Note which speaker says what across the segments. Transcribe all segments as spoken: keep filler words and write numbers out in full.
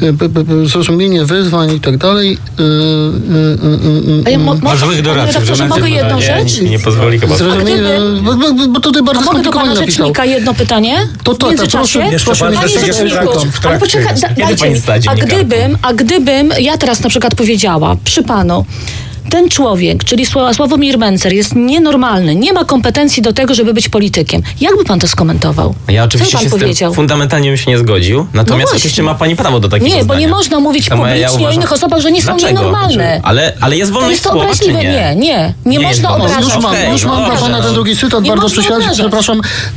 Speaker 1: zrozumienie wyzwań i tak dalej.
Speaker 2: A ja mo-
Speaker 3: ma złych doradców,
Speaker 2: że mogę jedną rzecz?
Speaker 3: Nie, nie pozwoli chyba.
Speaker 1: Zrozumienie, bo, bo, bo tutaj bardzo
Speaker 2: A mogę do pana
Speaker 1: napisał.
Speaker 2: rzecznika jedno pytanie?
Speaker 1: To to,
Speaker 2: w międzyczasie?
Speaker 1: proszę,
Speaker 3: Jeszcze
Speaker 1: proszę,
Speaker 3: pan
Speaker 2: Panie
Speaker 3: rzecznik jest
Speaker 2: rzeczniku,
Speaker 3: w trakcie.
Speaker 2: ale poczekaj, da,
Speaker 3: Kiedy
Speaker 2: dajcie
Speaker 3: pani
Speaker 2: mi.
Speaker 3: stała
Speaker 2: A
Speaker 3: dziennikarką?
Speaker 2: gdybym, a gdybym ja teraz na przykład powiedziała przy panu, ten człowiek, czyli Sław- Sławomir Mencen jest nienormalny, nie ma kompetencji do tego, żeby być politykiem. Jak by pan to skomentował?
Speaker 4: Ja oczywiście
Speaker 2: Co pan
Speaker 4: się z
Speaker 2: powiedział?
Speaker 4: tym fundamentalnie bym się nie zgodził, natomiast
Speaker 2: właśnie.
Speaker 4: oczywiście ma pani prawo do takiego
Speaker 2: Nie, bo
Speaker 4: zdania.
Speaker 2: nie można mówić
Speaker 4: To moja-
Speaker 2: publicznie
Speaker 4: ja
Speaker 2: o
Speaker 4: uważam-
Speaker 2: innych osobach, że nie są
Speaker 4: Dlaczego?
Speaker 2: nienormalne.
Speaker 4: Ale, ale jest
Speaker 2: To
Speaker 4: wolność
Speaker 2: jest to
Speaker 4: słowa, czy
Speaker 2: obraźliwe.
Speaker 4: nie?
Speaker 2: Nie, nie. Nie
Speaker 4: Nie
Speaker 2: można
Speaker 4: jest wolność.
Speaker 2: obrażać.
Speaker 1: Już mam,
Speaker 4: Okej,
Speaker 1: już mam
Speaker 4: no
Speaker 1: dla pana
Speaker 4: dobrze.
Speaker 1: ten drugi cytat,
Speaker 2: Nie
Speaker 1: bardzo
Speaker 2: można
Speaker 1: przysiadł,
Speaker 2: obrażać.
Speaker 1: przepraszam,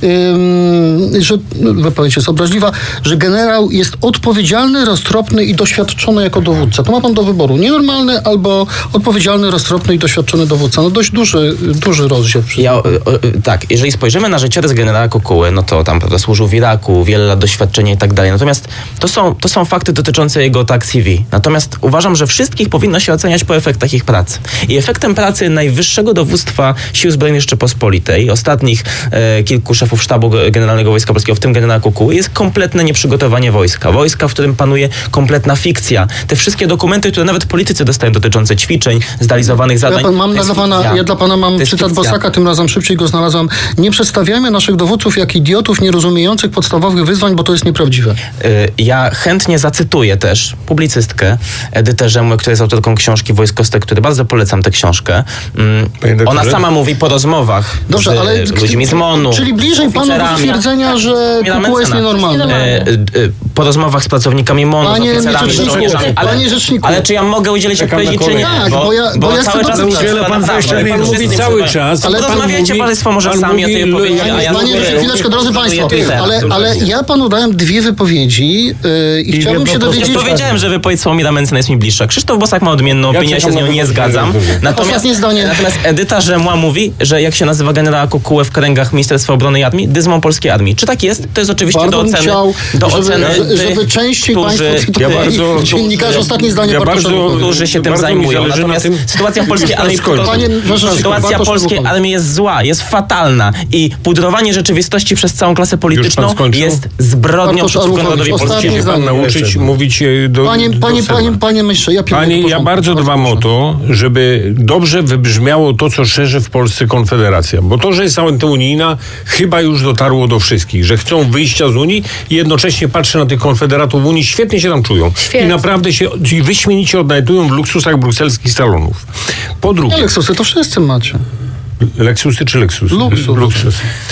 Speaker 1: ym, że no, wypowiedź jest obraźliwa, że generał jest odpowiedzialny, roztropny i doświadczony jako dowódca. To ma pan do wyboru. Nienormalny albo odpowiedzialny, roztropny i doświadczony dowódca. No dość duży, duży rozdział.
Speaker 4: Ja, o, o, tak, jeżeli spojrzymy na życiorys generała Kukuły, no to tam prawda, służył w Iraku, wiele lat doświadczenia i tak dalej. Natomiast to są, to są fakty dotyczące jego tak C V. Natomiast uważam, że wszystkich powinno się oceniać po efektach ich pracy. I efektem pracy najwyższego dowództwa Sił Zbrojnych Rzeczypospolitej, ostatnich e, kilku szefów sztabu Generalnego Wojska Polskiego, w tym generała Kukuły, jest kompletne nieprzygotowanie wojska. Wojska, w którym panuje kompletna fikcja. Te wszystkie dokumenty, które nawet politycy dostają dotyczące ćwiczeń, zrealizowanych zadań.
Speaker 1: Ja, pan, mam
Speaker 4: to jest
Speaker 1: dla pana,
Speaker 4: fikcja.
Speaker 1: ja dla pana mam
Speaker 4: To jest
Speaker 1: cytat
Speaker 4: fikcja.
Speaker 1: Bosaka, tym razem szybciej go znalazłem. Nie przedstawiajmy naszych dowódców jak idiotów nierozumiejących podstawowych wyzwań, bo to jest nieprawdziwe.
Speaker 4: Y, Ja chętnie zacytuję też publicystkę Edytę Rzemłę, która jest autorką książki Wojskostek, który bardzo polecam tę książkę. Mm,
Speaker 3: Panie doktorze?
Speaker 4: Ona sama mówi po rozmowach
Speaker 1: Dobrze,
Speaker 4: z
Speaker 1: ale
Speaker 4: ludźmi z MONU.
Speaker 1: Czyli bliżej panu do
Speaker 4: oficerami.
Speaker 1: stwierdzenia, że
Speaker 4: Mira
Speaker 1: Kukuła jest
Speaker 4: Mencena.
Speaker 1: nienormalny.
Speaker 4: E, y, po rozmowach z pracownikami MONU,
Speaker 1: Panie
Speaker 4: z oficerami, z
Speaker 1: rzeczniku,
Speaker 4: żołnierzami. Ale,
Speaker 1: panie rzeczniku.
Speaker 4: ale czy ja mogę udzielić
Speaker 3: Czekam
Speaker 4: odpowiedzi,
Speaker 3: na
Speaker 4: czy nie?
Speaker 3: kolej.
Speaker 1: Tak, bo ja- bo ja chcę
Speaker 4: cały czas
Speaker 1: dopytać.
Speaker 3: Udziela pan dwadzieścia minut, pan mówi cały czas.
Speaker 4: Ale
Speaker 3: pan
Speaker 4: rozmawiajcie
Speaker 3: mówi-
Speaker 4: państwo może
Speaker 3: pan
Speaker 4: sami o tej
Speaker 3: mówi-
Speaker 4: odpowiedzi,
Speaker 3: Panie-
Speaker 4: a ja
Speaker 1: Panie,
Speaker 4: mówię-
Speaker 1: chwileczkę, drodzy państwo,
Speaker 4: Twittera.
Speaker 1: ale, ale ja panu dałem dwie wypowiedzi yy, i,
Speaker 3: I
Speaker 1: chciałbym
Speaker 3: jedno
Speaker 1: się
Speaker 3: proste
Speaker 1: dowiedzieć...
Speaker 4: Ja powiedziałem, że wypowiedź Sławomira Mencena jest mi bliższa. Krzysztof Bosak ma odmienną
Speaker 3: Ja
Speaker 4: opinię, ja się
Speaker 3: czekam
Speaker 4: z nią
Speaker 3: na
Speaker 4: nie
Speaker 3: odpowiedź.
Speaker 4: zgadzam. Natomiast,
Speaker 1: Ostatnie zdanie.
Speaker 4: natomiast Edyta Rzemła mówi, że jak się nazywa generała Kukułę w kręgach Ministerstwa Obrony i Armii, dyzmą polskiej armii. Czy tak jest? To jest oczywiście
Speaker 1: Bardzo
Speaker 4: do
Speaker 1: bym
Speaker 4: oceny.
Speaker 1: chciał,
Speaker 4: do
Speaker 1: żeby,
Speaker 4: oceny
Speaker 1: żeby, żeby
Speaker 4: tych,
Speaker 1: częściej
Speaker 4: którzy,
Speaker 1: państwo
Speaker 3: Ja
Speaker 1: cytowali
Speaker 3: bardzo-
Speaker 1: dziennikarze. Ostatnie zdanie
Speaker 3: ja
Speaker 1: Bartosza
Speaker 3: bardzo-
Speaker 1: Bukowy.
Speaker 4: którzy się tym
Speaker 3: Bardzo mi
Speaker 4: zajmują.
Speaker 3: zależy na
Speaker 4: Natomiast
Speaker 3: tym-
Speaker 4: sytuacja w polskiej armii,
Speaker 3: Skończę.
Speaker 1: Panie rzeczniku,
Speaker 4: sytuacja
Speaker 1: Bartosz
Speaker 4: polskiej
Speaker 1: Bukowy.
Speaker 4: armii jest zła, jest fatalna i pudrowanie rzeczywistości przez całą klasę polityczną
Speaker 3: skończył?
Speaker 4: jest zbrodnią
Speaker 1: Bartosz
Speaker 4: przeciwko
Speaker 1: Arłukowicz,
Speaker 4: narodowi
Speaker 1: ostatnie
Speaker 4: polskiemu.
Speaker 1: zdanie.
Speaker 3: Pan nauczyć mówić e, do
Speaker 1: Panie,
Speaker 3: do
Speaker 1: panie,
Speaker 3: sedna.
Speaker 1: panie, panie myślę, ja pilnuję
Speaker 3: Panie, ja
Speaker 1: porządku.
Speaker 3: bardzo dbam o to, żeby dobrze wybrzmiało to, co szerzy w Polsce Konfederacja. Bo to, że jest antyunijna, chyba już dotarło do wszystkich, że chcą wyjścia z Unii i jednocześnie patrzę na tych konfederatów w Unii, świetnie się tam czują.
Speaker 2: Świetnie.
Speaker 3: I naprawdę się i wyśmienicie odnajdują w luksusach brukselskich salonów. Po drugie...
Speaker 1: Lexusy to wszyscy macie.
Speaker 3: Lexusy czy Lexusy?
Speaker 1: Luksus.
Speaker 3: Luksus.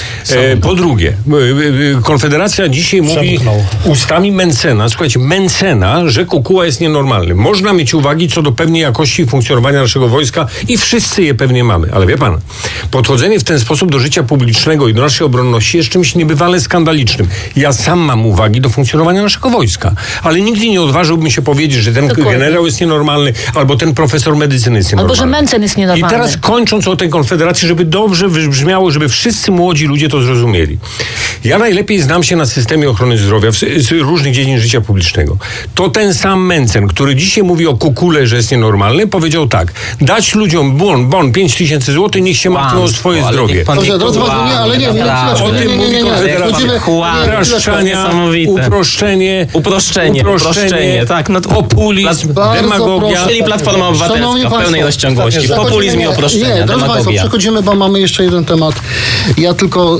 Speaker 3: E, po drugie, e, e, Konfederacja dzisiaj mówi
Speaker 5: Przemknął.
Speaker 3: ustami Mencena, słuchajcie, Mencena, że Kukuła jest nienormalny. Można mieć uwagi co do pewnej jakości funkcjonowania naszego wojska i wszyscy je pewnie mamy. Ale wie pan, podchodzenie w ten sposób do życia publicznego i do naszej obronności jest czymś niebywale skandalicznym. Ja sam mam uwagi do funkcjonowania naszego wojska, ale nigdy nie odważyłbym się powiedzieć, że ten
Speaker 2: Dokładnie.
Speaker 3: generał jest nienormalny, albo ten profesor medycyny jest nienormalny.
Speaker 2: Albo że Mencen jest nienormalny.
Speaker 3: I teraz kończąc o tej Konfederacji, żeby dobrze wybrzmiało, żeby wszyscy młodzi ludzie to zrozumieli. Ja najlepiej znam się na systemie ochrony zdrowia w, z różnych dziedzin życia publicznego. To ten sam Mencen, który dzisiaj mówi o Kukule, że jest nienormalny, powiedział tak, dać ludziom bon, bon pięć tysięcy złotych, niech się martwią o swoje
Speaker 4: ale
Speaker 3: zdrowie.
Speaker 4: niech pan
Speaker 1: Dobrze,
Speaker 4: nie
Speaker 1: drodzy
Speaker 4: kłamie,
Speaker 1: państwo, nie, ale nie, nie,
Speaker 4: naprawdę.
Speaker 3: O
Speaker 1: nie,
Speaker 3: tym
Speaker 1: nie, nie,
Speaker 3: mówi
Speaker 1: nie, nie,
Speaker 3: Konfederacja.
Speaker 1: wchodzimy-
Speaker 4: Kłamie.
Speaker 3: Upraszczania,
Speaker 4: Niesamowite.
Speaker 3: uproszczenie,
Speaker 4: Uproszczenie, uproszczenie, tak, no to-
Speaker 3: populizm,
Speaker 1: Bardzo
Speaker 3: demagogia.
Speaker 1: proszę.
Speaker 4: Czyli Platforma Obywatelska
Speaker 1: Szanowni
Speaker 4: w pełnej
Speaker 1: państwo,
Speaker 4: rozciągłości.
Speaker 1: przechodzimy-
Speaker 4: Populizm i uproszczenie,
Speaker 1: Nie, drodzy Państwo,
Speaker 4: demagogia.
Speaker 1: przechodzimy, bo mamy jeszcze jeden temat. Ja tylko,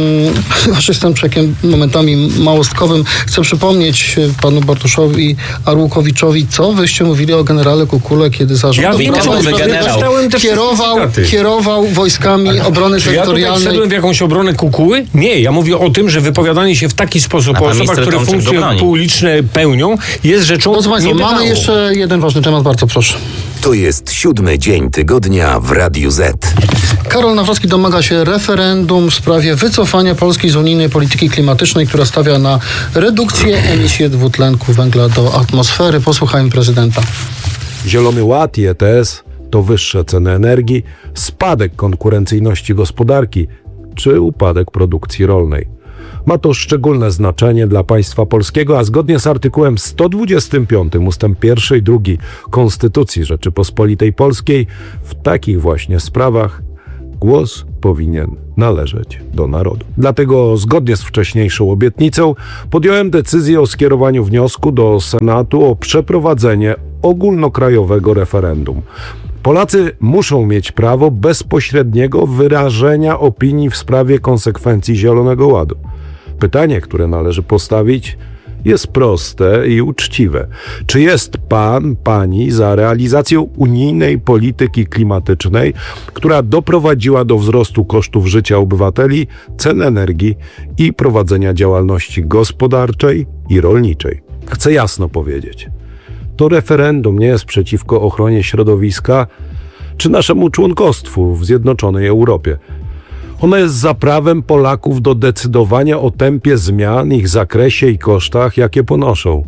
Speaker 1: ym, aż jestem człowiekiem momentami małostkowym, chcę przypomnieć panu Bartoszowi Arłukowiczowi, co wyście mówili o generale Kukule, kiedy zarząd
Speaker 3: Ja
Speaker 1: Prawa i
Speaker 3: widzę,
Speaker 1: Sprawiedliwości
Speaker 4: generał.
Speaker 3: Czytałem te
Speaker 1: kierował,
Speaker 3: wszystkie cytaty.
Speaker 1: kierował wojskami obrony
Speaker 3: Czy ja tutaj
Speaker 1: terytorialnej.
Speaker 3: wszedłem w jakąś obronę Kukuły? Nie, ja mówię o tym, że wypowiadanie się w taki sposób
Speaker 4: A
Speaker 3: o
Speaker 4: pan
Speaker 3: osobach,
Speaker 4: minister
Speaker 3: które
Speaker 4: Tomczyk
Speaker 3: funkcje
Speaker 4: go broni.
Speaker 3: publiczne pełnią, jest rzeczą
Speaker 1: Drodzy Państwo,
Speaker 3: niebywałą.
Speaker 1: mamy jeszcze jeden ważny temat, bardzo proszę.
Speaker 6: To jest siódmy dzień tygodnia w Radiu Z.
Speaker 1: Karol Nawrocki domaga się referendum w sprawie wycofania Polski z unijnej polityki klimatycznej, która stawia na redukcję emisji dwutlenku węgla do atmosfery. Posłuchajmy prezydenta.
Speaker 5: Zielony Ład i E T S to wyższe ceny energii, spadek konkurencyjności gospodarki czy upadek produkcji rolnej. Ma to szczególne znaczenie dla państwa polskiego, a zgodnie z artykułem sto dwudziestym piątym ustęp pierwszy i drugi Konstytucji Rzeczypospolitej Polskiej w takich właśnie sprawach głos powinien należeć do narodu. Dlatego zgodnie z wcześniejszą obietnicą podjąłem decyzję o skierowaniu wniosku do Senatu o przeprowadzenie ogólnokrajowego referendum. Polacy muszą mieć prawo bezpośredniego wyrażenia opinii w sprawie konsekwencji Zielonego Ładu. Pytanie, które należy postawić, jest proste i uczciwe. Czy jest pan, pani za realizacją unijnej polityki klimatycznej, która doprowadziła do wzrostu kosztów życia obywateli, cen energii i prowadzenia działalności gospodarczej i rolniczej? Chcę jasno powiedzieć. To referendum nie jest przeciwko ochronie środowiska czy naszemu członkostwu w Zjednoczonej Europie. Ono jest za prawem Polaków do decydowania o tempie zmian, ich zakresie i kosztach, jakie ponoszą.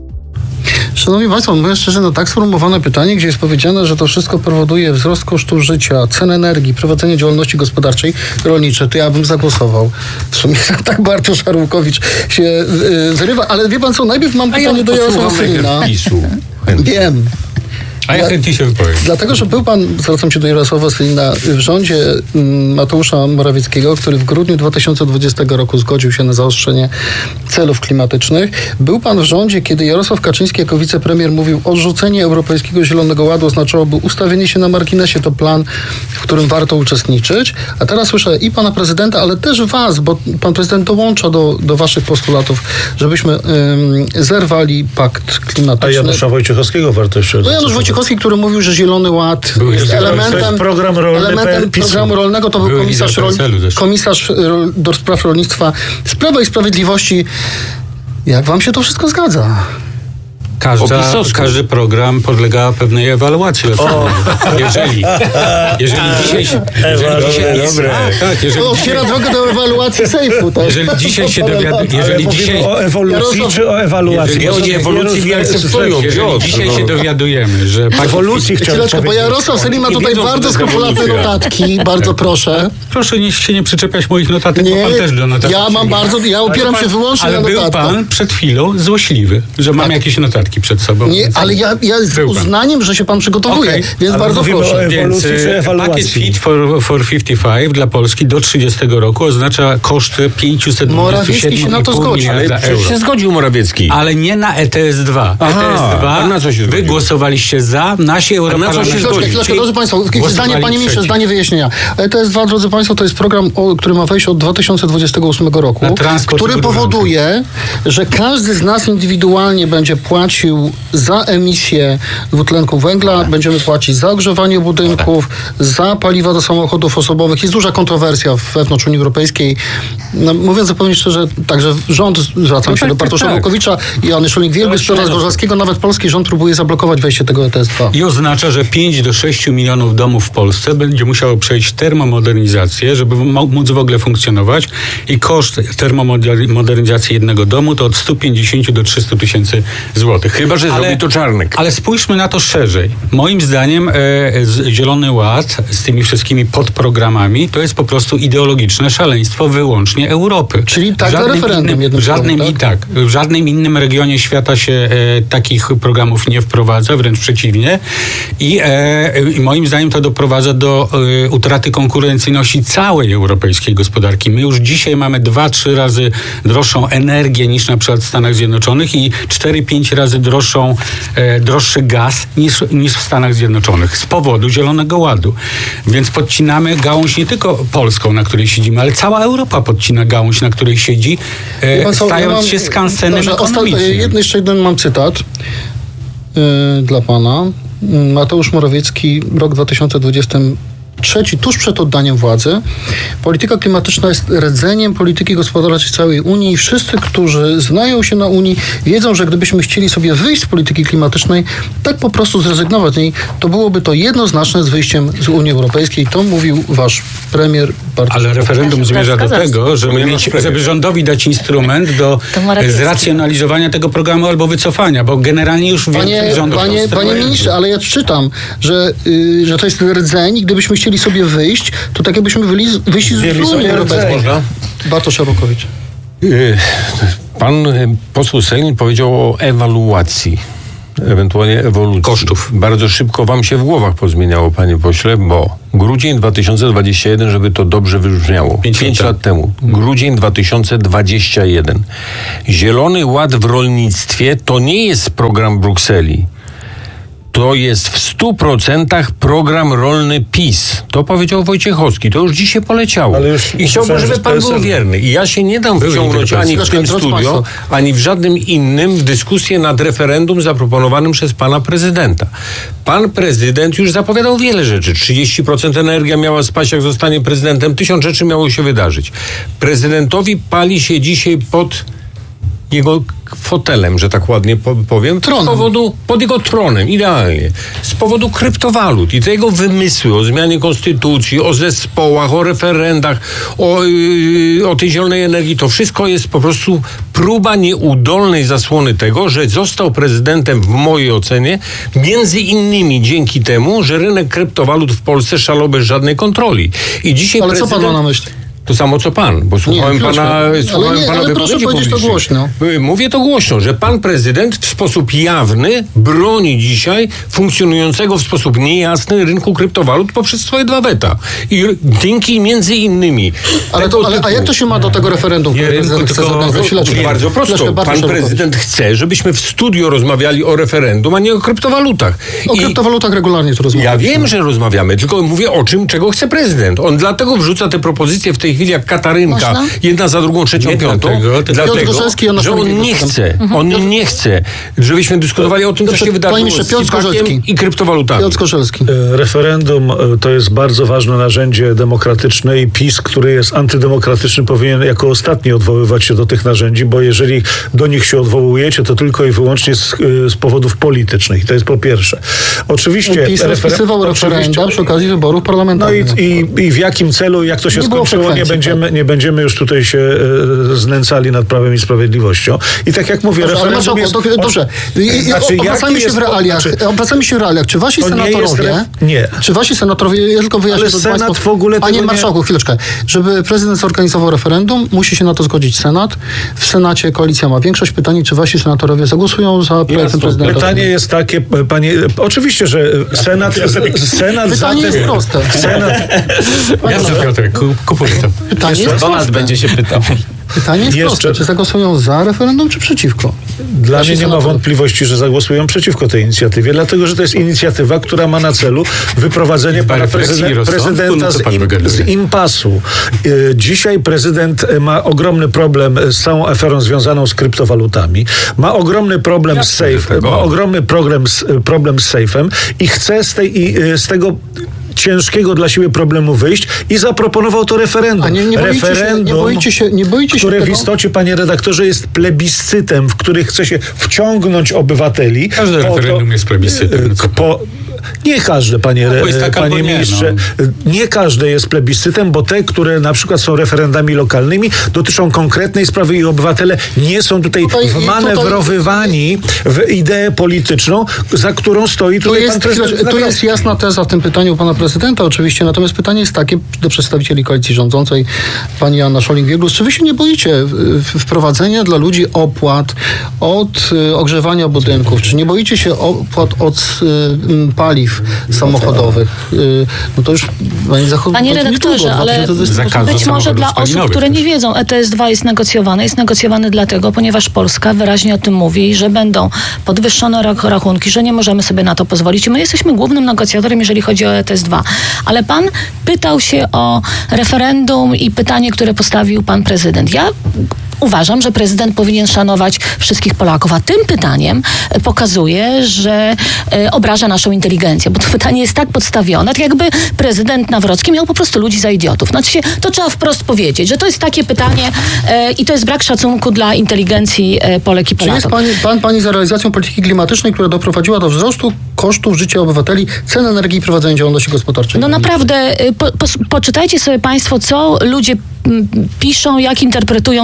Speaker 1: Szanowni Państwo, mówię szczerze, no tak sformułowane pytanie, gdzie jest powiedziane, że to wszystko powoduje wzrost kosztów życia, cen energii, prowadzenie działalności gospodarczej, rolniczej, to ja bym zagłosował. W sumie tak Bartosz Arłukowicz się yy, wyrywa, ale wie Pan co, najpierw mam pytanie
Speaker 3: ja
Speaker 1: do Jarosława Sellina. Wiem.
Speaker 3: A ja chętnie się wypowiem.
Speaker 1: Dlatego, że był pan, zwracam się do Jarosława Sellina, w rządzie Mateusza Morawieckiego, który w grudniu dwa tysiące dwudziestego roku zgodził się na zaostrzenie celów klimatycznych. Był pan w rządzie, kiedy Jarosław Kaczyński jako wicepremier mówił, odrzucenie Europejskiego Zielonego Ładu oznaczałoby ustawienie się na marginesie, to plan, w którym warto uczestniczyć. A teraz słyszę i pana prezydenta, ale też was, bo pan prezydent dołącza do, do waszych postulatów, żebyśmy ym, zerwali pakt klimatyczny.
Speaker 7: A Janusza Wojciechowskiego warto jeszcze...
Speaker 1: No Janusz Wojciechowski, który mówił, że Zielony Ład
Speaker 3: Był
Speaker 1: jest
Speaker 3: jest
Speaker 1: elementem,
Speaker 7: to jest program rolny
Speaker 1: elementem
Speaker 7: PiSu.
Speaker 1: programu rolnego, to był
Speaker 3: Był
Speaker 1: komisarz,
Speaker 3: lider
Speaker 1: rol,
Speaker 3: P S L-u też.
Speaker 1: komisarz rol, do spraw rolnictwa z Prawa i Sprawiedliwości. Jak wam się to wszystko zgadza?
Speaker 8: Każda, każdy program podlega pewnej ewaluacji. Jeżeli, jeżeli dzisiaj się... Jeżeli dzisiaj
Speaker 7: dobre.
Speaker 8: a, tak, jeżeli
Speaker 1: To
Speaker 8: dzisiaj,
Speaker 1: otwiera drogę do ewaluacji sejfu. To
Speaker 8: jeżeli dzisiaj się dowiadujemy... Jeżeli
Speaker 7: Ale
Speaker 8: dzisiaj...
Speaker 7: mówimy o ewolucji
Speaker 1: Jarosław-
Speaker 7: czy o ewaluacji?
Speaker 3: Jeżeli
Speaker 7: Bo
Speaker 3: o
Speaker 7: są
Speaker 3: ewolucji
Speaker 7: dwie
Speaker 3: nie
Speaker 7: różne
Speaker 3: akceptują.
Speaker 7: sytuacje.
Speaker 8: Jeżeli
Speaker 3: Piotr,
Speaker 8: dzisiaj
Speaker 3: no.
Speaker 8: się dowiadujemy, że...
Speaker 7: Ewolucji chciałem
Speaker 1: Chwileczkę, bo
Speaker 7: powiedzieć.
Speaker 1: Jarosław Sellin ma
Speaker 3: Oni
Speaker 1: tutaj
Speaker 3: wiedzą,
Speaker 1: bardzo
Speaker 3: że to jest
Speaker 1: skrupulatne
Speaker 3: ewolucja.
Speaker 1: notatki. Bardzo proszę.
Speaker 8: Proszę nie, się nie przyczepiać moich notatek,
Speaker 1: Nie,
Speaker 8: bo pan też do notatek
Speaker 1: ja mam
Speaker 8: sięga.
Speaker 1: bardzo, ja opieram
Speaker 8: Ale
Speaker 1: się
Speaker 8: pan-
Speaker 1: wyłącznie
Speaker 8: ale
Speaker 1: na
Speaker 8: był
Speaker 1: notatkach.
Speaker 8: pan przed chwilą złośliwy, że mam jakieś notatki przed sobą.
Speaker 1: Nie, ale ja, ja z
Speaker 8: Był pan.
Speaker 1: uznaniem, że się pan przygotowuje,
Speaker 8: Okej,
Speaker 1: więc
Speaker 7: ale
Speaker 1: bardzo
Speaker 7: mówimy
Speaker 1: proszę.
Speaker 7: o ewolucji
Speaker 8: Więc
Speaker 7: czy
Speaker 8: e,
Speaker 7: ewaluacji?
Speaker 8: pakiet Fit for, for pięćdziesiąt pięć dla Polski do trzydziestego roku oznacza koszty pięćset dwadzieścia
Speaker 1: Morawiecki się
Speaker 8: siedem
Speaker 1: na
Speaker 8: i
Speaker 1: to
Speaker 8: pół
Speaker 1: zgodził.
Speaker 8: miliarda
Speaker 3: Przecież
Speaker 8: euro.
Speaker 3: się zgodził Morawiecki.
Speaker 8: Ale nie na E T S dwa.
Speaker 3: Aha,
Speaker 8: E T S dwa
Speaker 3: a na co się
Speaker 8: wy
Speaker 3: zgodził?
Speaker 8: głosowaliście za, nasi
Speaker 3: co się
Speaker 8: europarlamentarzyści.
Speaker 3: zgodził?
Speaker 1: Chwileczkę, chwileczkę, drodzy Państwo,
Speaker 8: głosowali
Speaker 1: zdanie, panie ministrze,
Speaker 8: przeciw.
Speaker 1: zdanie wyjaśnienia. E T S dwa, drodzy Państwo, to jest program, o, który ma wejść od dwa tysiące dwudziestego ósmego roku,
Speaker 8: Na transport
Speaker 1: który
Speaker 8: i budowę.
Speaker 1: powoduje, że każdy z nas indywidualnie będzie płacił za emisję dwutlenku węgla, będziemy płacić za ogrzewanie budynków, za paliwa do samochodów osobowych. Jest duża kontrowersja wewnątrz Unii Europejskiej. No, mówiąc zupełnie szczerze, także rząd, zwracam
Speaker 8: No
Speaker 1: się
Speaker 8: tak,
Speaker 1: do
Speaker 8: tak,
Speaker 1: Bartosza
Speaker 8: tak.
Speaker 1: Arłukowicza i Anny Szulnik-Wielgus, z Piotra Zgorzelskiego, nawet polski rząd próbuje zablokować wejście tego E T S dwa.
Speaker 8: I oznacza, że pięć do sześciu milionów domów w Polsce będzie musiało przejść termomodernizację, żeby mo- móc w ogóle funkcjonować. I koszt termomodernizacji jednego domu to od stu pięćdziesięciu do trzystu tysięcy złotych.
Speaker 3: Chyba że zrobi to Czarnek.
Speaker 8: Ale spójrzmy na to szerzej. Moim zdaniem e, z- Zielony Ład z tymi wszystkimi podprogramami to jest po prostu ideologiczne szaleństwo wyłącznie Europy.
Speaker 1: Czyli tak
Speaker 8: W
Speaker 1: na
Speaker 8: żadnym
Speaker 1: referendum
Speaker 8: innym,
Speaker 1: jednym
Speaker 8: w żadnym
Speaker 1: słowem,
Speaker 8: i tak. W żadnym innym regionie świata się e, takich programów nie wprowadza, wręcz przeciwnie. I, e, i moim zdaniem to doprowadza do e, utraty konkurencyjności całej europejskiej gospodarki. My już dzisiaj mamy dwa, trzy razy droższą energię niż na przykład w Stanach Zjednoczonych i cztery, pięć razy droższą, e, droższy gaz niż, niż w Stanach Zjednoczonych z powodu Zielonego Ładu. Więc podcinamy gałąź nie tylko polską, na której siedzimy, ale cała Europa podcina gałąź, na której siedzi, e,
Speaker 1: Wie pan co,
Speaker 8: stając
Speaker 1: ja mam-
Speaker 8: się skansenem
Speaker 1: Dobrze, osta-
Speaker 8: ekonomicznym.
Speaker 1: Jeden, jeszcze jeden mam cytat yy, dla pana. Yy, Mateusz Morawiecki, rok dwa tysiące dwudziesty trzeci, tuż przed oddaniem władzy. Polityka klimatyczna jest rdzeniem polityki gospodarczej całej Unii i wszyscy, którzy znają się na Unii, wiedzą, że gdybyśmy chcieli sobie wyjść z polityki klimatycznej, tak po prostu zrezygnować z niej, to byłoby to jednoznaczne z wyjściem z Unii Europejskiej. To mówił wasz premier Bartosz.
Speaker 8: Ale referendum
Speaker 2: Ja się
Speaker 8: zmierza do
Speaker 2: zgadzam.
Speaker 8: tego, żeby,
Speaker 3: nie
Speaker 8: mieć,
Speaker 3: masz premier.
Speaker 8: żeby rządowi dać instrument do
Speaker 2: To Morawiecki.
Speaker 8: zracjonalizowania tego programu albo wycofania, bo generalnie już
Speaker 1: Panie,
Speaker 8: większość rządów
Speaker 1: panie,
Speaker 8: to
Speaker 1: panie
Speaker 8: wstępuje.
Speaker 1: ministrze, ale ja czytam, że, y, że to jest rdzeń i gdybyśmy chcieli sobie wyjść, to tak jakbyśmy wyli, wyjść z
Speaker 7: Zdjęli
Speaker 1: Unii
Speaker 7: sobie
Speaker 1: Europejskiej.
Speaker 7: rdzeń.
Speaker 3: Można?
Speaker 1: Bartosz Arłukowicz.
Speaker 3: Yy, Pan y, poseł Sellin powiedział o ewaluacji. ewentualnie ewolucji.
Speaker 8: Kosztów.
Speaker 3: Bardzo szybko wam się w głowach pozmieniało, panie pośle, bo grudzień dwa tysiące dwudziesty pierwszy, żeby to dobrze wybrzmiało.
Speaker 8: Pięć
Speaker 3: Pięć
Speaker 8: lat
Speaker 3: lat temu. Grudzień dwa tysiące dwudziesty pierwszy. Zielony Ład w rolnictwie to nie jest program Brukseli. To jest w stu procentach program rolny PiS. To powiedział Wojciechowski. To już dzisiaj poleciało.
Speaker 7: Ale już
Speaker 3: I chciałbym,
Speaker 7: słyszałem,
Speaker 3: żeby
Speaker 7: że
Speaker 3: pan
Speaker 7: z
Speaker 3: był
Speaker 7: P S L.
Speaker 3: wierny. I ja się nie dam
Speaker 8: Były
Speaker 3: wciągnąć ani w
Speaker 1: interpretacje.
Speaker 3: tym
Speaker 1: Drodzy
Speaker 3: studio,
Speaker 1: państwo.
Speaker 3: ani w żadnym innym w dyskusję nad referendum zaproponowanym przez pana prezydenta. Pan prezydent już zapowiadał wiele rzeczy. trzydzieści procent energia miała spaść, jak zostanie prezydentem. Tysiąc rzeczy miało się wydarzyć. Prezydentowi pali się dzisiaj pod jego fotelem, że tak ładnie powiem,
Speaker 1: Tronem.
Speaker 3: z powodu, pod jego tronem, idealnie, z powodu kryptowalut i te jego wymysły o zmianie konstytucji, o zespołach, o referendach, o, yy, o tej zielonej energii, to wszystko jest po prostu próba nieudolnej zasłony tego, że został prezydentem w mojej ocenie, między innymi dzięki temu, że rynek kryptowalut w Polsce szalał bez żadnej kontroli. I dzisiaj
Speaker 1: Ale co
Speaker 3: prezydent...
Speaker 1: pan ma na myśli?
Speaker 3: To samo co pan, bo słuchałem
Speaker 1: chwileczkę.
Speaker 3: pana,
Speaker 1: Ale
Speaker 3: słuchałem
Speaker 1: nie,
Speaker 3: pana
Speaker 1: ale proszę
Speaker 3: wypowiedzi
Speaker 1: powiedzieć to
Speaker 3: publicznej.
Speaker 1: głośno.
Speaker 3: Mówię to głośno, że pan prezydent w sposób jawny broni dzisiaj funkcjonującego w sposób niejasny rynku kryptowalut poprzez swoje dwa weta. I dzięki między innymi.
Speaker 1: Ale,
Speaker 3: tego
Speaker 1: to, ale a
Speaker 3: typu-
Speaker 1: jak to się ma do tego referendum, które
Speaker 8: Nie rynku,
Speaker 1: prezydent chce
Speaker 8: tylko-
Speaker 1: zorganizować? Chwileczkę.
Speaker 3: Bardzo prosto.
Speaker 1: Chwileczkę, bardzo
Speaker 3: Pan
Speaker 1: szeroko.
Speaker 3: prezydent chce, żebyśmy w studio rozmawiali o referendum, a nie o kryptowalutach.
Speaker 1: O
Speaker 3: I-
Speaker 1: kryptowalutach regularnie tu
Speaker 3: Ja
Speaker 1: rozmawiamy.
Speaker 3: wiem, że rozmawiamy, tylko mówię o czym, czego chce prezydent. On dlatego wrzuca te propozycje w tej chwili jak Katarynka,
Speaker 2: Można?
Speaker 3: jedna za drugą, trzecią,
Speaker 8: Nie
Speaker 3: piątą.
Speaker 8: dlatego, tylko-
Speaker 1: Piotr Gorzelski i Joanna
Speaker 3: że on
Speaker 1: Scheuring
Speaker 3: nie
Speaker 1: jestem.
Speaker 3: chce, on nie chce, żebyśmy dyskutowali o tym, co
Speaker 1: Dobrze,
Speaker 3: się
Speaker 1: panie
Speaker 3: wydarzyło
Speaker 1: ministrze,
Speaker 3: z
Speaker 1: Piotr
Speaker 3: C I P A-kiem
Speaker 1: Gorzelski.
Speaker 3: i kryptowalutami.
Speaker 1: Piotr Gorzelski.
Speaker 7: E, Referendum e, to jest bardzo ważne narzędzie demokratyczne i PiS, który jest antydemokratyczny, powinien jako ostatni odwoływać się do tych narzędzi, bo jeżeli do nich się odwołujecie, to tylko i wyłącznie z, e, z powodów politycznych. I to jest po pierwsze. Oczywiście
Speaker 1: PiS
Speaker 7: refer-
Speaker 1: rozpisywał referenda
Speaker 7: oczywiście-
Speaker 1: przy okazji wyborów
Speaker 7: No i,
Speaker 1: parlamentarnych.
Speaker 7: i, i w jakim celu, jak to się
Speaker 1: Nie było
Speaker 7: skończyło, nie
Speaker 1: frekwencji,
Speaker 7: będziemy, nie będziemy już tutaj się e, znęcali nad Prawem i Sprawiedliwością. I tak jak mówię,
Speaker 1: Dobrze, ale
Speaker 7: referendum
Speaker 1: marszałku,
Speaker 7: jest...
Speaker 1: to- dobrze. I- i-
Speaker 7: Znaczy,
Speaker 1: Obracamy
Speaker 7: jaki
Speaker 1: się w
Speaker 7: jest-
Speaker 1: realiach.
Speaker 7: znaczy-
Speaker 1: Obracamy się w realiach. Czy wasi
Speaker 7: To nie jest
Speaker 1: senatorowie...
Speaker 7: ref- nie.
Speaker 1: Czy wasi senatorowie... Ja tylko wyjaśnię
Speaker 7: Ale
Speaker 1: to
Speaker 7: Senat
Speaker 1: państwu.
Speaker 7: w ogóle
Speaker 1: Panie
Speaker 7: tego nie-
Speaker 1: marszałku, chwileczkę. Żeby prezydent zorganizował referendum, musi się na to zgodzić Senat. W Senacie koalicja ma większość. Pytanie, czy wasi senatorowie zagłosują za projektem prezydenta?
Speaker 7: Pytanie jest takie, panie, oczywiście, że Senat, Senat za
Speaker 1: Pytanie jest
Speaker 7: te-
Speaker 1: proste.
Speaker 7: Senat,
Speaker 8: Jasne, Piotr, ku- kupuję to.
Speaker 1: Pytanie jest
Speaker 4: Donald
Speaker 1: proste.
Speaker 4: będzie się pytał.
Speaker 1: Pytanie jest
Speaker 7: Jeszcze-
Speaker 1: proste. Czy zagłosują za referendum, czy przeciwko?
Speaker 7: Dla
Speaker 1: Wasi
Speaker 7: mnie nie ma
Speaker 1: senatorowie.
Speaker 7: wątpliwości, że zagłosują przeciwko tej inicjatywie, dlatego, że to jest inicjatywa, która ma na celu wyprowadzenie pana
Speaker 8: refleksji i
Speaker 7: prezydent,
Speaker 8: rozsądku,
Speaker 7: prezydenta
Speaker 8: no to
Speaker 7: z,
Speaker 8: pan
Speaker 7: im,
Speaker 8: wygaduje.
Speaker 7: z impasu. Y, Dzisiaj prezydent y, ma ogromny problem z całą aferą związaną z kryptowalutami. Ma ogromny problem z
Speaker 3: Jasne, że
Speaker 7: safe,
Speaker 3: tego.
Speaker 7: ma ogromny problem z, problem z sejfem i chce z, tej, i, y, z tego ciężkiego dla siebie problemu wyjść i zaproponował to referendum.
Speaker 1: A nie- nie boicie się-
Speaker 7: referendum,
Speaker 1: nie boicie się- nie boicie się
Speaker 7: które w
Speaker 1: tego?
Speaker 7: istocie, panie redaktorze, jest plebiscytem, w który chce się wciągnąć obywateli.
Speaker 8: Każde
Speaker 7: po to-
Speaker 8: referendum jest plebiscytem, no co pan?
Speaker 7: Po, nie każde, panie,
Speaker 8: Albo jest
Speaker 7: re-
Speaker 8: tak,
Speaker 7: panie
Speaker 8: albo nie,
Speaker 7: ministrze. Nie każde jest plebiscytem, bo te, które na przykład są referendami lokalnymi, dotyczą konkretnej sprawy i obywatele nie są tutaj
Speaker 1: Tutaj-
Speaker 7: wmanewrowywani w ideę polityczną, za którą stoi
Speaker 1: To
Speaker 7: tutaj
Speaker 1: jest,
Speaker 7: pan prezydent.
Speaker 1: chwileczkę, to jest
Speaker 7: Nawrocki.
Speaker 1: jasna teza w tym pytaniu pana prezydenta oczywiście, natomiast pytanie jest takie do przedstawicieli koalicji rządzącej, pani Joanna Scheuring-Wielgus, czy wy się nie boicie y, w- wprowadzenia dla ludzi opłat od y, ogrzewania budynków, czy nie boicie się opłat od y, y, paliw samochodowych? Y, no to już pani zachow-
Speaker 2: Panie
Speaker 1: to niedługo,
Speaker 2: redaktorze, ale
Speaker 1: dwa tysiące dwudziesty ósmy.
Speaker 8: Zakazu
Speaker 2: być może
Speaker 8: samochodów
Speaker 2: dla osób,
Speaker 8: spalinowych
Speaker 2: które
Speaker 8: też.
Speaker 2: nie wiedzą, E T S dwa jest negocjowane. Jest negocjowane dlatego, ponieważ Polska wyraźnie o tym mówi, że będą podwyższone rach- rachunki, że nie możemy sobie na to pozwolić. I my jesteśmy głównym negocjatorem, jeżeli chodzi o E T S dwa. Ale pan pytał się o referendum i pytanie, które postawił pan prezydent. Ja uważam, że prezydent powinien szanować wszystkich Polaków, a tym pytaniem e, pokazuje, że e, obraża naszą inteligencję, bo to pytanie jest tak podstawione, tak jakby prezydent Nawrocki miał po prostu ludzi za idiotów. Znaczy się, to trzeba wprost powiedzieć, że to jest takie pytanie e, i to jest brak szacunku dla inteligencji e, Polek i
Speaker 1: Czy jest
Speaker 2: Polaków.
Speaker 1: pani, pan pani za realizacją polityki klimatycznej, która doprowadziła do wzrostu kosztów życia obywateli, cen energii i prowadzenia działalności gospodarczej?
Speaker 2: No naprawdę, y, po, po, poczytajcie sobie państwo, co ludzie mm, piszą, jak interpretują to pytanie.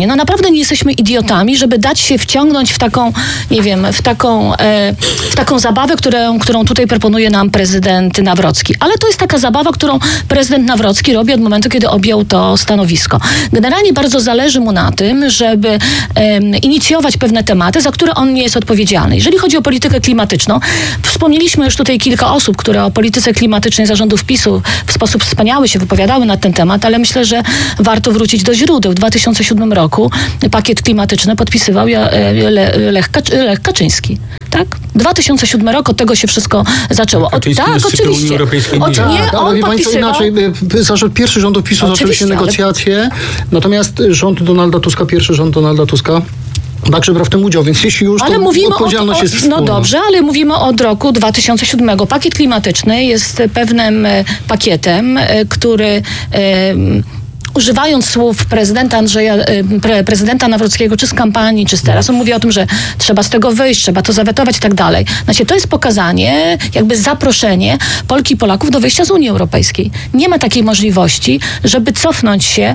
Speaker 2: stronie. No naprawdę nie jesteśmy idiotami, żeby dać się wciągnąć w taką, nie wiem, w taką, e, w taką zabawę, którą, którą tutaj proponuje nam prezydent Nawrocki. Ale to jest taka zabawa, którą prezydent Nawrocki robi od momentu, kiedy objął to stanowisko. Generalnie bardzo zależy mu na tym, żeby e, inicjować pewne tematy, za które on nie jest odpowiedzialny. Jeżeli chodzi o politykę klimatyczną, wspomnieliśmy już tutaj kilka osób, które o polityce klimatycznej zarządów PiSu w sposób wspaniały się wypowiadały na ten temat, ale myślę, że warto wrócić do źródeł. W dwa tysiące siódmym roku pakiet klimatyczny podpisywał Lech, Lech Kaczyński. Tak? dwa tysiące siódmy rok, od tego się wszystko zaczęło. Od, tak, oczywiście. Od,
Speaker 1: tak,
Speaker 2: nie, on
Speaker 1: ale
Speaker 2: podpisywał...
Speaker 1: inaczej, zarząd, pierwszy rząd PiSu zaczęły się negocjacje, ale... natomiast rząd Donalda Tuska, pierwszy rząd Donalda Tuska także brał w tym udział, więc jeśli już,
Speaker 2: ale
Speaker 1: to
Speaker 2: mówimy
Speaker 1: odpowiedzialność
Speaker 2: od,
Speaker 1: jest
Speaker 2: od,
Speaker 1: wspólna.
Speaker 2: No dobrze, ale mówimy od roku dwa tysiące siódmego. Pakiet klimatyczny jest pewnym pakietem, który... używając słów prezydenta Andrzeja, pre, prezydenta Nawrockiego, czy z kampanii, czy z teraz, on mówi o tym, że trzeba z tego wyjść, trzeba to zawetować i tak dalej. Znaczy, to jest pokazanie, jakby zaproszenie Polki i Polaków do wyjścia z Unii Europejskiej. Nie ma takiej możliwości, żeby cofnąć się,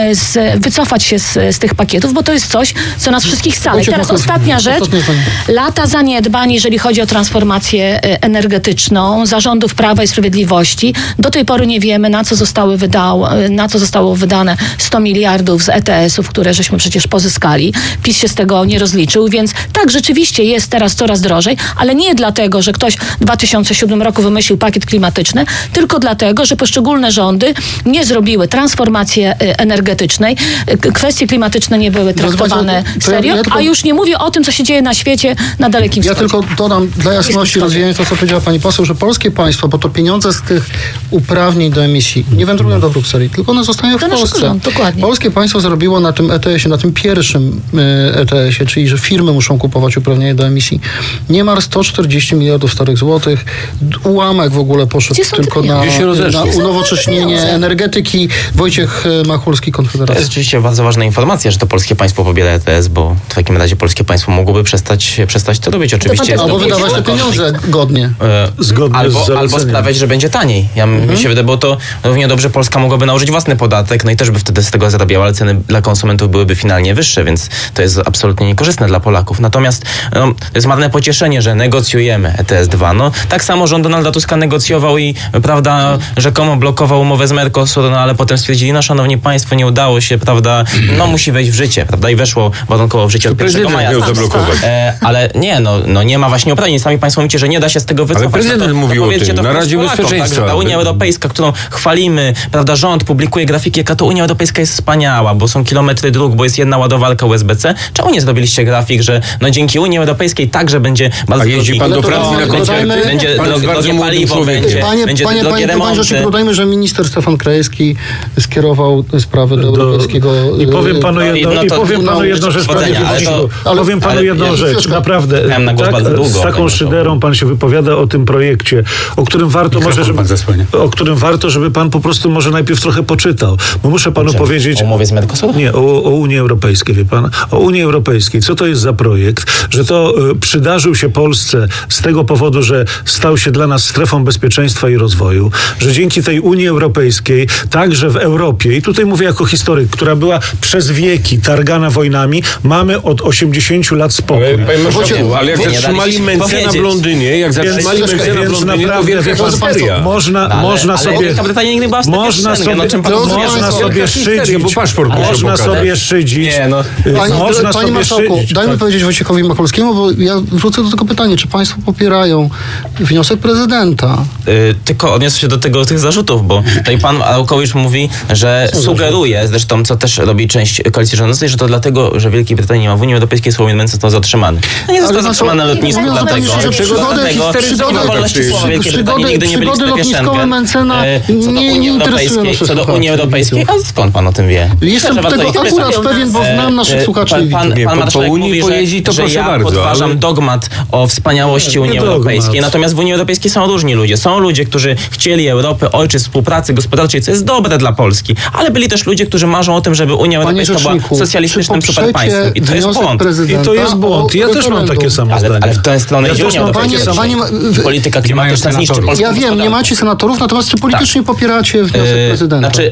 Speaker 2: z, wycofać się z, z tych pakietów, bo to jest coś, co nas wszystkich scala. I teraz ostatnia rzecz. Lata zaniedbań, jeżeli chodzi o transformację energetyczną zarządów Prawa i Sprawiedliwości. Do tej pory nie wiemy, na co zostały wydał, na co zostało wydane sto miliardów z E T S ów, które żeśmy przecież pozyskali. PiS się z tego nie rozliczył, więc tak, rzeczywiście jest teraz coraz drożej, ale nie dlatego, że ktoś w dwa tysiące siódmym roku wymyślił pakiet klimatyczny, tylko dlatego, że poszczególne rządy nie zrobiły transformacji energetycznej. Kwestie klimatyczne nie były traktowane serio, ja tylko, a już nie mówię o tym, co się dzieje na świecie na Dalekim Wschodzie.
Speaker 1: Ja tylko dodam dla jasności, rozwijając to, co powiedziała pani poseł, że polskie państwo, bo to pieniądze z tych uprawnień do emisji nie wędrują do Brukseli, tylko one zostają w Polsce.
Speaker 2: Rząd, dokładnie.
Speaker 1: Polskie państwo zrobiło na tym E T S ie, na tym pierwszym E T S ie, czyli że firmy muszą kupować uprawnienia do emisji, niemal sto czterdzieści miliardów starych złotych. Ułamek w ogóle poszedł tylko na, na unowocześnienie energetyki. Wojciech Machulski, Konfederacja.
Speaker 4: To jest rzeczywiście bardzo ważna informacja, że to polskie państwo pobiera E T S, bo w takim razie polskie państwo mogłoby przestać, przestać to robić. Oczywiście
Speaker 1: albo wydawać te pieniądze godnie.
Speaker 4: E,
Speaker 7: Zgodnie
Speaker 4: albo,
Speaker 7: z
Speaker 4: albo sprawiać, że będzie taniej. Ja mhm. mi się wydaje, bo to równie dobrze Polska mogłaby nałożyć własny podatek, no i też by wtedy z tego zarabiała, ale ceny dla konsumentów byłyby finalnie wyższe, więc to jest absolutnie niekorzystne dla Polaków. Natomiast no, to jest marne pocieszenie, że negocjujemy E T S dwa. No, tak samo rząd Donalda Tuska negocjował i, prawda, rzekomo blokował umowę z Mercosur, no ale potem stwierdzili, no szanowni państwo, nie udało się, prawda, no musi wejść w życie, prawda, i weszło warunkowo w życie od pierwszego maja.
Speaker 3: Miał zablokować.
Speaker 4: E, ale nie, no, no nie ma właśnie uprawnień. Sami państwo mówicie, że nie da się z tego wycofać.
Speaker 3: Ale prezydent
Speaker 4: no to,
Speaker 3: mówił
Speaker 4: to
Speaker 3: o tym,
Speaker 4: to
Speaker 3: na Radzie
Speaker 4: Polakom,
Speaker 3: Bezpieczeństwa.
Speaker 4: Tak, ta Unia Europejska, którą chwalimy, prawda, rząd publikuje grafiki, jaka to Unia Europejska jest wspaniała, bo są kilometry dróg, bo jest jedna ładowalka U S B C. Czemu nie zrobiliście grafik, że no dzięki Unii Europejskiej także będzie bardzo
Speaker 3: A jeździ pan do Francji na koncerty?
Speaker 4: Będzie drogie paliwo, będzie,
Speaker 1: panie,
Speaker 4: będzie
Speaker 1: panie,
Speaker 4: drogie
Speaker 1: panie,
Speaker 4: remonty.
Speaker 1: Panie, dodajmy, że minister Stefan Krajewski skierował sprawę do, do Europejskiego...
Speaker 7: I powiem panu
Speaker 4: no,
Speaker 7: jedno,
Speaker 4: no
Speaker 7: i
Speaker 4: to,
Speaker 7: powiem panu jedną rzecz, panie Wójciku. Powiem panu
Speaker 4: ale,
Speaker 7: jedną
Speaker 4: ale,
Speaker 7: rzecz, naprawdę.
Speaker 4: Na głos
Speaker 7: tak,
Speaker 4: bardzo długo,
Speaker 7: z taką
Speaker 4: panie
Speaker 7: szyderą pan się wypowiada o tym projekcie, o którym warto może, żeby, o którym warto, żeby pan po prostu może najpierw trochę poczytał. Bo muszę panu
Speaker 4: Czym?
Speaker 7: powiedzieć...
Speaker 4: O umowie z Mercosur?
Speaker 7: Nie, o, o Unii Europejskiej, wie pan. O Unii Europejskiej. Co to jest za projekt? Że to y, przydarzył się Polsce z tego powodu, że stał się dla nas strefą bezpieczeństwa i rozwoju. Że dzięki tej Unii Europejskiej, także w Europie, i tutaj mówię jako historyk, która była przez wieki targana wojnami, mamy od osiemdziesięciu lat spokój.
Speaker 3: Ale, panie marszałku, ale jak
Speaker 4: nie
Speaker 3: zatrzymali Mencena w Londynie, jak zatrzymali Mencena w
Speaker 7: więc
Speaker 3: Londynie, to
Speaker 7: naprawdę,
Speaker 3: wielka
Speaker 7: wie pan,
Speaker 3: histeria.
Speaker 7: można,
Speaker 4: ale,
Speaker 7: można
Speaker 4: ale
Speaker 7: sobie...
Speaker 4: Wielka Brytania nigdy była w
Speaker 7: Można sobie,
Speaker 4: no, czym pan
Speaker 1: to
Speaker 7: można sobie szydzić,
Speaker 3: bo paszport
Speaker 7: można sobie szydzić.
Speaker 4: Nie, no.
Speaker 1: Panie,
Speaker 7: można
Speaker 1: panie
Speaker 7: sobie
Speaker 1: marszałku,
Speaker 7: szydzić.
Speaker 1: dajmy
Speaker 7: tak.
Speaker 1: powiedzieć Wojciechowi Machulskiemu, bo ja wrócę do tego pytania, czy państwo popierają wniosek prezydenta?
Speaker 4: Yy, tylko odniosę się do tego, tych zarzutów, bo tutaj pan Arłukowicz mówi, że sugeruje, zresztą co też robi część koalicji rządzącej, że to dlatego, że Wielkiej Brytanii nie ma w Unii Europejskiej, Słowomir Mencen został zatrzymany. No nie został zatrzymany na lotnisku,
Speaker 1: no,
Speaker 4: dlatego,
Speaker 1: że przygody, przygody,
Speaker 4: wolności słowa Wielkiej Brytanii nigdy nie byli w strefie
Speaker 1: lotniskowe Mencena
Speaker 4: Schengen.
Speaker 1: nie, nie interesują naszych
Speaker 4: Co do Unii Europejskiej, a skąd pan o tym wie?
Speaker 1: Jestem
Speaker 4: Myślę,
Speaker 1: tego akurat pewien, bo znam naszych słuchaczy.
Speaker 4: Pan, pan,
Speaker 3: Nie,
Speaker 4: pan
Speaker 3: po-
Speaker 4: marszałek
Speaker 3: po Unii
Speaker 4: mówi,
Speaker 3: pojeździ, to
Speaker 4: że,
Speaker 3: proszę
Speaker 4: że ja
Speaker 3: bardzo,
Speaker 4: podważam
Speaker 3: ale-
Speaker 4: dogmat o wspaniałości Unii
Speaker 7: dogmat.
Speaker 4: Europejskiej. Natomiast w Unii Europejskiej są różni ludzie. Są ludzie, którzy chcieli Europy, ojczyzn, współpracy gospodarczej, co jest dobre dla Polski. Ale byli też ludzie, którzy marzą o tym, żeby Unia Europejska była socjalistycznym superpaństwem. I to jest błąd.
Speaker 7: I to jest błąd. Ja też mam takie samo
Speaker 4: Ale,
Speaker 7: zdanie.
Speaker 4: ale w tę stronę
Speaker 7: Ja
Speaker 4: idzie
Speaker 7: też
Speaker 4: Unia
Speaker 7: mam
Speaker 4: Europejska.
Speaker 1: Panie- panie ma- w-
Speaker 4: Polityka klimatyczna zniszczy polską
Speaker 1: Ja wiem, nie
Speaker 4: gospodarkę.
Speaker 1: macie senatorów, natomiast czy politycznie popieracie wniosek
Speaker 4: Yy,
Speaker 1: prezydenta?
Speaker 4: Znaczy, prezydent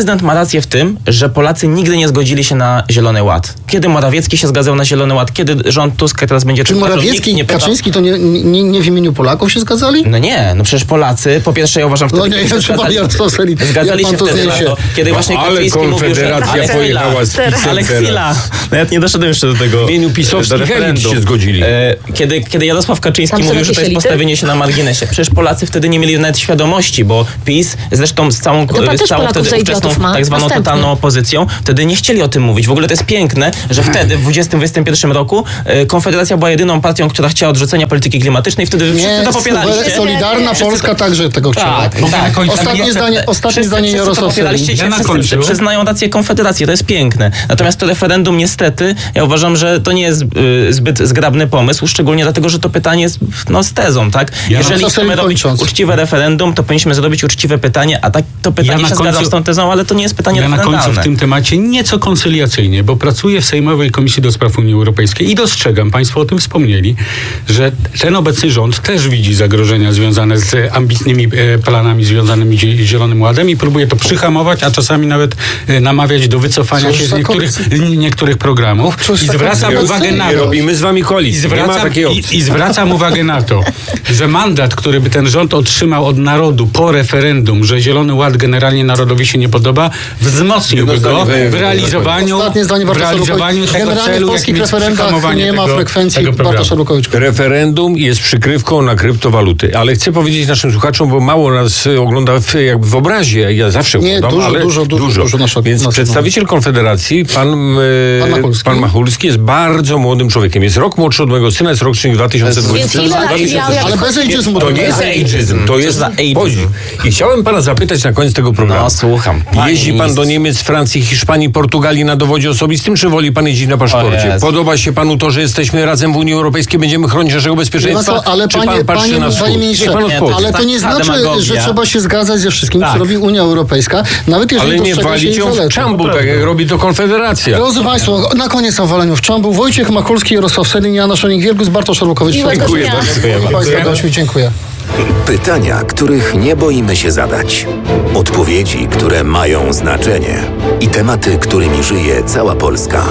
Speaker 4: prezydent ma rację w tym, że Polacy nigdy nie zgodzili się na Zielony Ład. Kiedy Morawiecki się zgadzał na Zielony Ład, kiedy rząd Tuska teraz będzie...
Speaker 1: Czy Morawiecki i Kaczyński to nie, nie, nie w imieniu Polaków się zgadzali?
Speaker 4: No nie, no przecież Polacy, po pierwsze ja uważam wtedy...
Speaker 1: No nie, ja
Speaker 4: zgadzali,
Speaker 1: Jarosław Sellin.
Speaker 4: zgadzali
Speaker 1: Jak
Speaker 4: się
Speaker 1: pan to
Speaker 4: wtedy na
Speaker 1: zniesie?
Speaker 4: to, kiedy właśnie
Speaker 3: Ale
Speaker 4: Kaczyński mówił, że...
Speaker 3: Konfederacja
Speaker 4: Ale
Speaker 3: pojechała z
Speaker 4: chwila,
Speaker 3: PiS-em
Speaker 4: ale
Speaker 3: teraz.
Speaker 4: chwila. Nawet nie doszedłem jeszcze do tego.
Speaker 3: W imieniu pisowskich
Speaker 4: do
Speaker 3: elit
Speaker 4: referendum.
Speaker 3: się zgodzili.
Speaker 4: E, kiedy, kiedy Jarosław Kaczyński
Speaker 2: Tam są
Speaker 4: mówił, że
Speaker 2: jakieś
Speaker 4: to jest
Speaker 2: elity?
Speaker 4: postawienie się na marginesie. Przecież Polacy wtedy nie mieli nawet świadomości, bo PiS zresztą z całą,
Speaker 2: To pan
Speaker 4: z
Speaker 2: też
Speaker 4: całą
Speaker 2: Polaków
Speaker 4: wtedy
Speaker 2: za idiotów
Speaker 4: ówczesną
Speaker 2: ma.
Speaker 4: tak zwaną
Speaker 2: Następnie.
Speaker 4: totalną opozycją, wtedy nie chcieli o tym mówić. W ogóle to jest piękne, że wtedy w dwudziestym dwudziestym pierwszym roku e, Konfederacja była jedyną partią, która chciała odrzucenia polityki klimatycznej. Wtedy wy wszyscy
Speaker 1: Nie,
Speaker 4: to popieraliście.
Speaker 1: Solidarna
Speaker 4: Wszyscy
Speaker 1: Polska także tego chciała.
Speaker 4: Tak,
Speaker 8: Mogę
Speaker 4: tak.
Speaker 8: na końcu-
Speaker 1: Ostatnie
Speaker 4: Ja-
Speaker 1: zdanie, ostatnie
Speaker 4: wszyscy,
Speaker 1: zdanie
Speaker 4: wszyscy to
Speaker 1: Jarosław
Speaker 4: popieraliście
Speaker 1: Sellin.
Speaker 4: się,
Speaker 8: Ja na
Speaker 4: wszyscy
Speaker 8: końcu.
Speaker 4: przyznają rację Konfederacji, to jest piękne. Natomiast to referendum niestety, ja uważam, że to nie jest y, zbyt zgrabny pomysł, szczególnie dlatego, że to pytanie jest no, z tezą, tak?
Speaker 8: Ja
Speaker 4: Jeżeli
Speaker 1: na-
Speaker 4: chcemy robić
Speaker 1: kończąc.
Speaker 4: uczciwe referendum, to powinniśmy zrobić uczciwe pytanie, a tak to pytanie
Speaker 8: Ja na
Speaker 4: się
Speaker 8: końcu-
Speaker 4: zgadzam z tą tezą, ale to nie jest pytanie
Speaker 8: Ja na końcu w
Speaker 4: referendalne.
Speaker 8: tym temacie nieco koncyliacyjnie, bo pracuję w Sejmowej Komisji do Spraw Unii Europejskiej i dostrzegam, państwo o tym wspomnieli, że ten obecny rząd też widzi zagrożenia związane z ambitnymi e, planami związanymi z zie- Zielonym Ładem i próbuje to przyhamować, a czasami nawet e, namawiać do wycofania
Speaker 1: Cóż
Speaker 8: się z
Speaker 1: za
Speaker 8: niektórych,
Speaker 1: koalicja?
Speaker 8: niektórych programów.
Speaker 1: Cóż
Speaker 8: I
Speaker 1: za
Speaker 8: zwracam
Speaker 1: koalicja?
Speaker 8: uwagę na
Speaker 3: Nie
Speaker 8: to.
Speaker 3: robimy z wami
Speaker 8: I
Speaker 3: koalicji. Nie ma
Speaker 8: zwracam,
Speaker 3: takiej
Speaker 8: i,
Speaker 3: opcji.
Speaker 8: I zwracam uwagę na to, że mandat, który by ten rząd otrzymał od narodu po referendum, że Zielony Ład generalnie narodowi się nie podoba, wzmocniłby
Speaker 3: Jedno
Speaker 8: go
Speaker 3: zdanie,
Speaker 8: w realizowaniu,
Speaker 1: Ostatnie zdanie
Speaker 8: w
Speaker 1: Bartosza
Speaker 8: realizowaniu
Speaker 1: Lukowicz.
Speaker 8: tego
Speaker 1: Generalnie w
Speaker 8: celu,
Speaker 1: polskich
Speaker 8: jakim jest
Speaker 1: referendach
Speaker 8: przyhamowanie
Speaker 1: nie ma
Speaker 8: tego,
Speaker 1: frekwencji
Speaker 8: tego programu.
Speaker 1: Bartosza Lukowicza.
Speaker 3: Referendum jest przykrywką na kryptowaluty, ale chcę powiedzieć naszym słuchaczom, bo mało nas y, ogląda w, jakby w obrazie, ja zawsze
Speaker 1: Nie,
Speaker 3: oglądam,
Speaker 1: dużo,
Speaker 3: ale
Speaker 1: dużo, dużo, dużo naszego-
Speaker 3: Więc
Speaker 1: naszego.
Speaker 3: przedstawiciel Konfederacji, pan, y,
Speaker 1: Pan Machulski.
Speaker 3: pan Machulski jest bardzo młodym człowiekiem. Jest rok młodszy od mojego syna, jest rocznik dwa tysiące dwudziesty.
Speaker 2: Więc ile lat miał, jak
Speaker 1: Ale bez ageizmu.
Speaker 3: To nie jest ageizm, to jest
Speaker 4: za ageizm?
Speaker 3: podziw. I chciałem pana zapytać na koniec tego programu.
Speaker 4: No słucham. Panie
Speaker 3: Jeździ pan do
Speaker 4: ministrze.
Speaker 3: Niemiec, Francji, Hiszpanii, Portugalii na dowodzie osobistym, czy woli pan jeździć na
Speaker 4: O
Speaker 3: paszporcie?
Speaker 4: Jezu.
Speaker 3: Podoba się panu to, że jesteśmy razem w Unii Europejskiej, będziemy chronić naszego bezpieczeństwa?
Speaker 1: No to, ale
Speaker 3: czy
Speaker 1: panie,
Speaker 3: pan patrzy
Speaker 1: panie,
Speaker 3: na wschód?
Speaker 1: panie ministrze,
Speaker 3: Niech pan
Speaker 4: Nie,
Speaker 3: odpowie.
Speaker 1: ale to nie
Speaker 4: taka
Speaker 1: znaczy,
Speaker 4: demagogia.
Speaker 1: że trzeba się zgadzać ze wszystkim,
Speaker 4: Tak.
Speaker 1: co robi Unia Europejska, nawet jeżeli
Speaker 3: Ale nie
Speaker 1: dostrzega się
Speaker 3: walić
Speaker 1: jej
Speaker 3: ją w
Speaker 1: zalety.
Speaker 3: czambu, tak jak robi to Konfederacja.
Speaker 1: Drodzy Państwo, na koniec o waleniu w czambu. Wojciech Machulski, Jarosław Sellin, Joanna Szonik-Wielgus, Bartosz Lukowicz.
Speaker 2: Miłego
Speaker 3: Dziękuję
Speaker 2: dnia.
Speaker 3: bardzo.
Speaker 1: Dziękuję Państwa gośćmi, dziękuję.
Speaker 6: Pytania, których nie boimy się zadać. Odpowiedzi, które mają znaczenie. I tematy, którymi żyje cała Polska.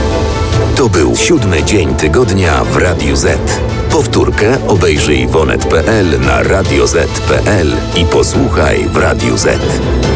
Speaker 6: To był siódmy dzień tygodnia w Radiu Z. Powtórkę obejrzyj w onet kropka pe el, na radio zet kropka pe el i posłuchaj w Radiu Z.